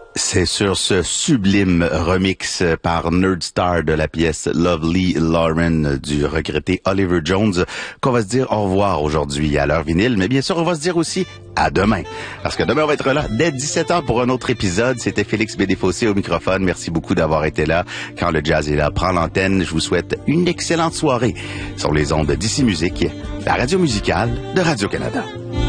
C'est sur ce sublime remix par Nerdstar de la pièce Lovely Lauren du regretté Oliver Jones qu'on va se dire au revoir aujourd'hui à l'heure vinyle, mais bien sûr on va se dire aussi à demain. Parce que demain on va être là dès 17h pour un autre épisode. C'était Félix Bédéfossé au microphone. Merci beaucoup d'avoir été là. Quand le jazz est là, prend l'antenne. Je vous souhaite une excellente soirée sur les ondes d'Ici Musique, la radio musicale de Radio-Canada.